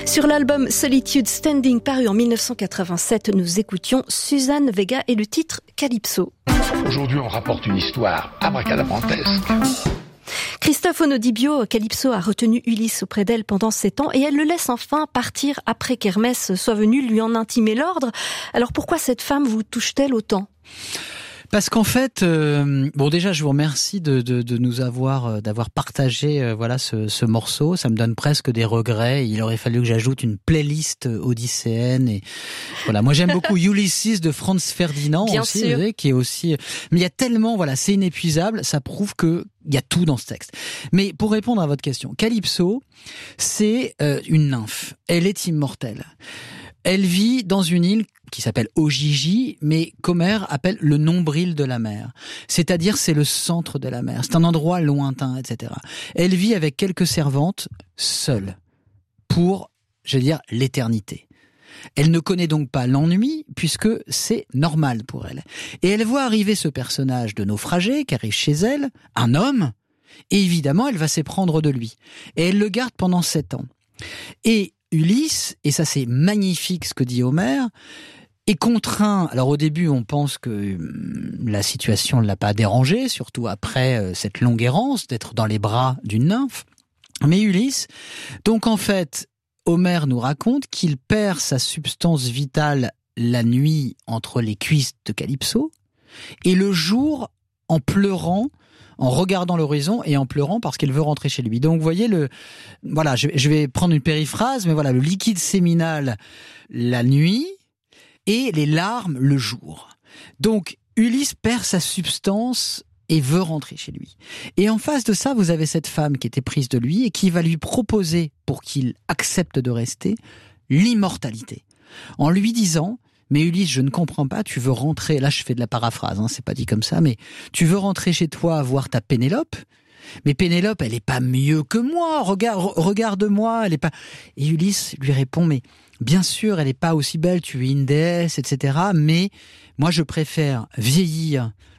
Sur l'album Solitude Standing paru en 1987, nous écoutions Suzanne Vega et le titre Calypso. Aujourd'hui, on rapporte une histoire abracadabrantesque. Christophe Onodibio, Calypso a retenu Ulysse auprès d'elle pendant 7 ans et elle le laisse enfin partir après qu'Hermès soit venu lui en intimer l'ordre. Alors pourquoi cette femme vous touche-t-elle autant ? Parce qu'en fait, déjà, je vous remercie de nous d'avoir partagé, ce morceau. Ça me donne presque des regrets. Il aurait fallu que j'ajoute une playlist odysséenne. Et voilà, moi j'aime beaucoup Ulysses de Franz Ferdinand Bien aussi, sûr. vous savez, qui est aussi. Mais il y a tellement, c'est inépuisable. Ça prouve que il y a tout dans ce texte. Mais pour répondre à votre question, Calypso, c'est une nymphe. Elle est immortelle. Elle vit dans une île qui s'appelle Ojiji, mais qu'Homère appelle le nombril de la mer. C'est-à-dire, c'est le centre de la mer. C'est un endroit lointain, etc. Elle vit avec quelques servantes, seule, pour, l'éternité. Elle ne connaît donc pas l'ennui, puisque c'est normal pour elle. Et elle voit arriver ce personnage de naufragé, qui arrive chez elle, un homme, et évidemment, elle va s'éprendre de lui. Et elle le garde pendant 7 ans. Et Ulysse, et ça c'est magnifique ce que dit Homère, est contraint. Alors au début on pense que la situation ne l'a pas dérangé, surtout après cette longue errance, d'être dans les bras d'une nymphe. Mais Ulysse, donc en fait, Homère nous raconte qu'il perd sa substance vitale la nuit entre les cuisses de Calypso, et le jour en pleurant, en regardant l'horizon et en pleurant parce qu'elle veut rentrer chez lui. Donc, vous voyez, je vais prendre une périphrase, mais le liquide séminal la nuit et les larmes le jour. Donc, Ulysse perd sa substance et veut rentrer chez lui. Et en face de ça, vous avez cette femme qui était prise de lui et qui va lui proposer, pour qu'il accepte de rester, l'immortalité. En lui disant... Mais Ulysse, je ne comprends pas, tu veux rentrer, là je fais de la paraphrase, c'est pas dit comme ça, mais tu veux rentrer chez toi voir ta Pénélope, mais Pénélope, elle est pas mieux que moi, regarde-moi, elle est pas... Et Ulysse lui répond, mais bien sûr, elle est pas aussi belle, tu es une déesse, etc., mais moi je préfère vieillir